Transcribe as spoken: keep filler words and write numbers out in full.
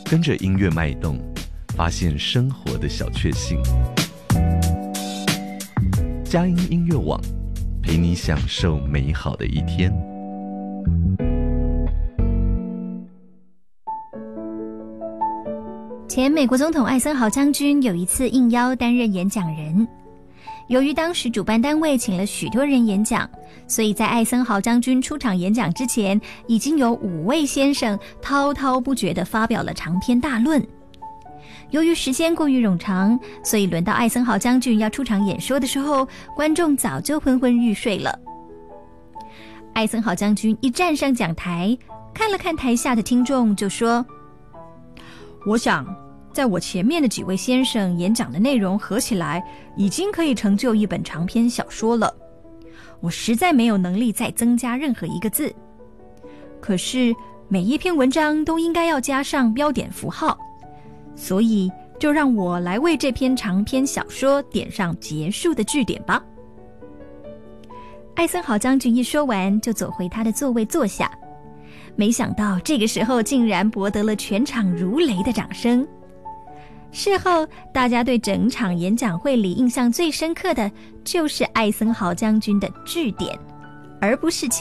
跟着音乐脉动，发现生活的小确幸。佳音音乐网，陪你享受美好的一天。 前美国总统艾森豪将军有一次应邀担任演讲人，由于当时主办单位请了许多人演讲，所以在艾森豪将军出场演讲之前，已经有五位先生滔滔不绝地发表了长篇大论。由于时间过于冗长，所以轮到艾森豪将军要出场演说的时候，观众早就昏昏欲睡了。艾森豪将军一站上讲台，看了看台下的听众，就说：我想在我前面的几位先生演讲的内容合起来，已经可以成就一本长篇小说了。我实在没有能力再增加任何一个字。可是每一篇文章都应该要加上标点符号，所以就让我来为这篇长篇小说点上结束的句点吧。艾森豪将军一说完，就走回他的座位坐下。没想到这个时候竟然博得了全场如雷的掌声。事后大家对整场演讲会里印象最深刻的就是艾森豪将军的句点，而不是其